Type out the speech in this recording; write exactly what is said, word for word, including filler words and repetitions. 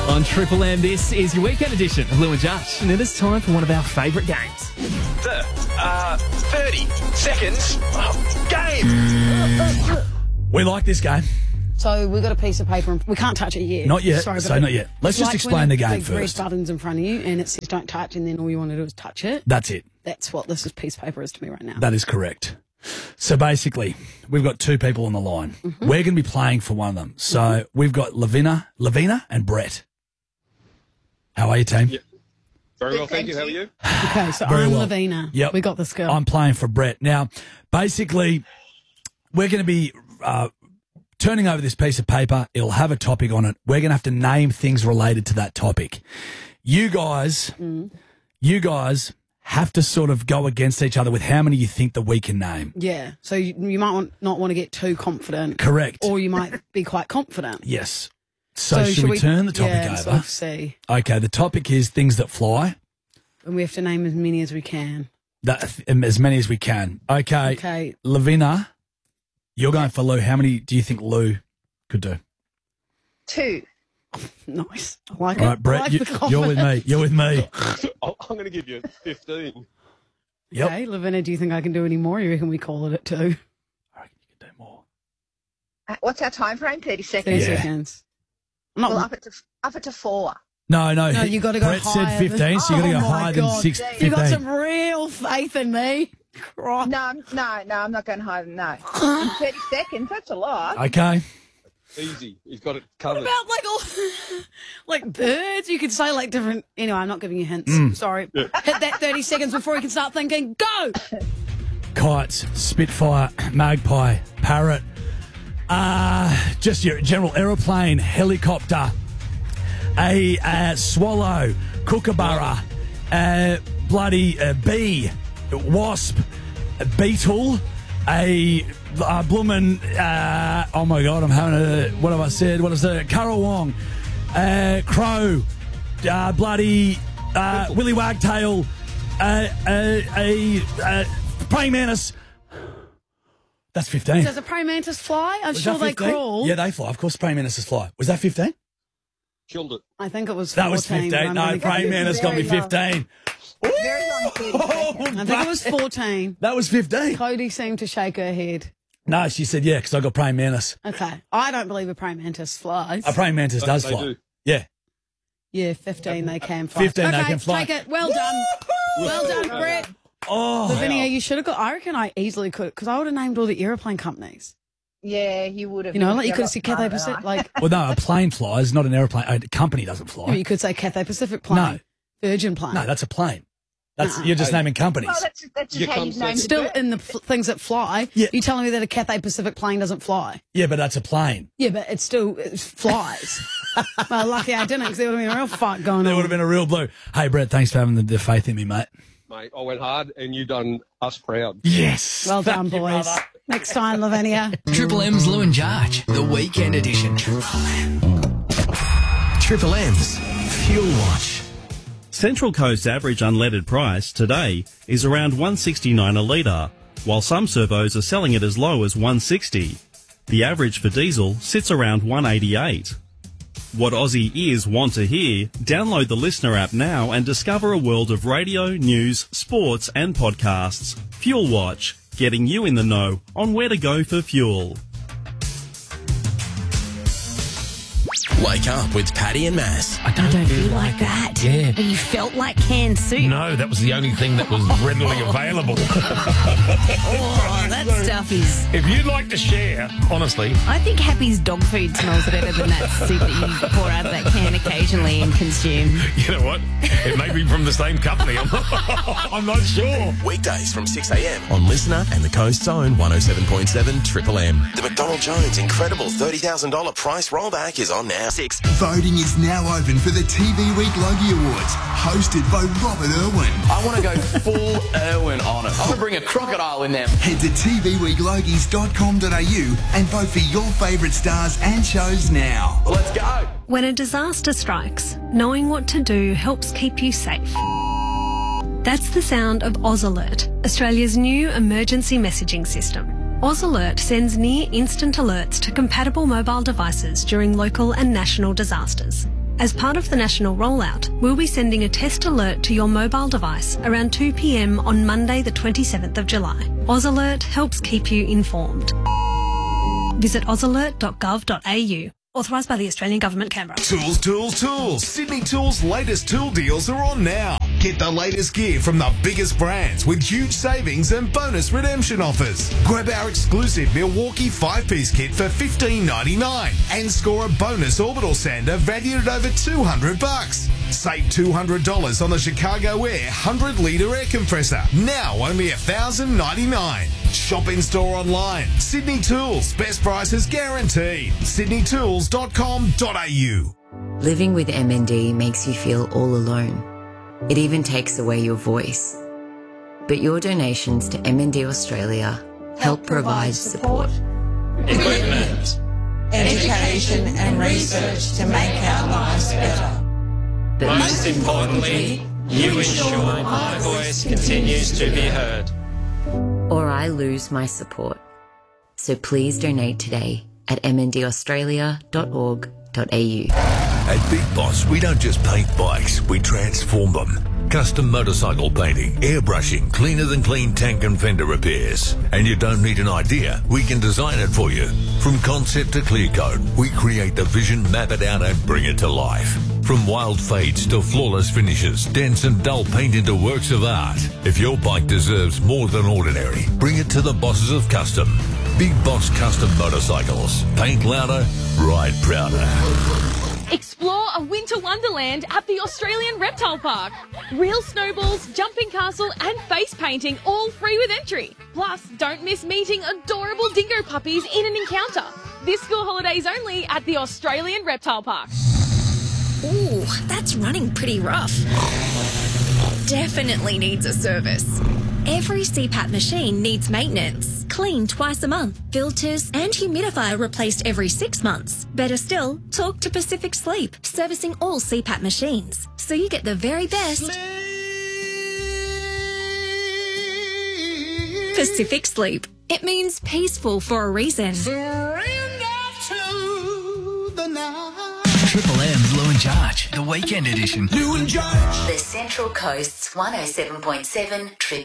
On Triple M, this is your weekend edition of Lou and Josh. And it is time for one of our favourite games. The uh, thirty seconds oh, game. We like this game. So we've got a piece of paper and we can't touch it yet. Not yet. Sorry, so but not yet. Let's just like explain the game big red first. buttons in front of you and it says don't touch and then all you want to do is touch it. That's it. That's what this is piece of paper is to me right now. That is correct. So basically, we've got two people on the line. Mm-hmm. We're going to be playing for one of them. So mm-hmm. we've got Lavina, Lavina and Brett. How are you, team? Yep. Very well, thank you. How are you? Okay, so Very I'm well. Lavina. Yep. We got this girl. I'm playing for Brett. Now, basically, we're going to be uh, turning over this piece of paper. It'll have a topic on it. We're going to have to name things related to that topic. You guys, mm. you guys have to sort of go against each other with how many you think that we can name. Yeah, so you, you might want, not want to get too confident. Correct. Or you might be quite confident. Yes. So, So should, should we, we- turn the topic yeah, over? so let's see. Okay, the topic is things that fly. And we have to name as many as we can. That, as many as we can. Okay. Okay. Lavina, you're going for Lou. How many do you think Lou could do? Two. Nice. I like All it. right, Brett, I like you, the you're with me. confidence. You're with me. I'm going to give you fifteen. Yep. Okay, Lavina, do you think I can do any more? You reckon we call it at two? I reckon you can do more. Uh, What's our time frame? thirty thirty seconds. Yeah. seconds. I'm not, Well, up it to up it to four. No, no. no, he- you got to go Brett higher. said fifteen, so you got to Oh go my higher God. than six, You fifteen. You got some real faith in me. Christ. No, I'm- no, no. I'm not going higher than no. In thirty seconds. That's a lot. Okay. Easy. He's got it covered. What about like all, like birds? You could say like different. Anyway, I'm not giving you hints. Mm. Sorry. Hit that thirty seconds before you can start thinking. Go. Kites, Spitfire, Magpie, Parrot, uh, just your general aeroplane, helicopter, a uh, swallow, kookaburra, uh, bloody uh, bee, wasp, a beetle, a uh, bloomin', uh, oh my God, I'm having a, what have I said? What is it? Currawong, uh, crow, uh, bloody uh, willy wagtail, uh, uh, a uh, praying mantis. That's fifteen. Does a praying mantis fly? I'm Was sure that they fifteen? crawl. Yeah, they fly. Of course, praying mantises fly. Was that fifteen? Killed it. I think it was That fourteen. was but fifteen. I'm No, only praying going- mantis got me Very fifteen. Very long thirty seconds. I think it was fourteen. That was fifteen. Cody seemed to shake her head. No, she said yeah, because I got praying mantis. Okay. I don't believe a praying mantis flies. A praying mantis They- does they fly. do. Yeah. Yeah, fifteen they can fly. fifteen they okay, can fly. take it. Well done. Well done, Brett. Oh, Lavinia, you should have got, I reckon I easily could, because I would have named all the airplane companies. Yeah, you would have. You know, like you You're could a have said lot Cathay smarter than Pacific, I. like, well, no, a plane flies, not an aeroplane. A company doesn't fly. you could say Cathay Pacific plane. No. Virgin plane. No, that's a plane. That's Uh-uh. you're just naming companies. Well, that's that's just You how come you've to- named Still it. in the f- things that fly. Yeah. You're telling me that a Cathay Pacific plane doesn't fly? Yeah, but that's a plane. Yeah, but it still it flies. Well, lucky I didn't, because there would have been a real fight going There on. would have been a real blue. Hey, Brett, thanks for having the, the faith in me, mate. Mate, I went hard and you done us proud. Yes. Well Thank done, you, boys. brother. Next time, Lavinia. Triple M's Lou and Josh, the weekend edition. Triple M's Fuel Watch. Central Coast's average unleaded price today is around one sixty-nine a litre, while some servos are selling it as low as one sixty. The average for diesel sits around one eighty-eight. What Aussie ears want to hear? Download the Listener app now and discover a world of radio, news, sports and podcasts. Fuel Watch, getting you in the know on where to go for fuel. Wake up with Paddy and Mass. I don't, feel like that. Yeah. But you felt like canned soup. No, that was the only thing that was readily available. Oh, that stuff is... If you'd like to share, honestly, I think Happy's dog food smells better than that soup that you pour out of that can occasionally and consume. you know what? It may be from the same company. I'm, I'm not sure. Weekdays from six a.m. on Listener and the Coast's own one oh seven point seven Triple M. The McDonald Jones incredible thirty thousand dollars price rollback is on now. Six. Voting is now open for the T V Week Logie Awards, hosted by Robert Irwin. I want to go full Irwin on it. I want to bring a crocodile in there. Head to t v week logies dot com dot a u and vote for your favourite stars and shows now. Let's go. When a disaster strikes, knowing what to do helps keep you safe. That's the sound of Oz Alert, Australia's new emergency messaging system. Oz Alert sends near instant alerts to compatible mobile devices during local and national disasters. As part of the national rollout, we'll be sending a test alert to your mobile device around two p m on Monday the twenty-seventh of July. AusAlert helps keep you informed. Visit ausalert dot gov dot a u. Authorised by the Australian Government, Canberra. Tools, tools, tools. Sydney Tools' latest tool deals are on now. Get the latest gear from the biggest brands with huge savings and bonus redemption offers. Grab our exclusive Milwaukee five-piece kit for fifteen ninety-nine and score a bonus orbital sander valued at over two hundred bucks. Save two hundred dollars on the Chicago Air one hundred litre air compressor. Now only one thousand ninety-nine dollars. Shop in store online. Sydney Tools. Best prices guaranteed. sydney tools dot com dot a u. Living with M N D makes you feel all alone. It even takes away your voice. But your donations to M N D Australia help provide support, equipment, education and research to make our lives better. But most importantly, you ensure my voice continues to be heard. or I lose my support. So please donate today at m n d australia dot org dot a u. At Big Boss, we don't just paint bikes, we transform them. Custom motorcycle painting, airbrushing, cleaner than clean tank and fender repairs. And you don't need an idea, we can design it for you. From concept to clear coat, we create the vision, map it out and bring it to life. From wild fades to flawless finishes, dense and dull paint into works of art. If your bike deserves more than ordinary, bring it to the bosses of custom. Big Boss Custom Motorcycles. Paint louder, ride prouder. Explore a winter wonderland at the Australian Reptile Park. Real snowballs, jumping castle and face painting all free with entry. Plus, don't miss meeting adorable dingo puppies in an encounter. This school holidays only at the Australian Reptile Park. Ooh, that's running pretty rough. Definitely needs a service. Every C PAP machine needs maintenance. Clean twice a month. Filters and humidifier replaced every six months. Better still, talk to Pacific Sleep, servicing all C PAP machines. So you get the very best. Pacific Sleep. It means peaceful for a reason. Triple M's Lou and Charge, the weekend edition. Lou and Charge. The Central Coast's one oh seven point seven Triple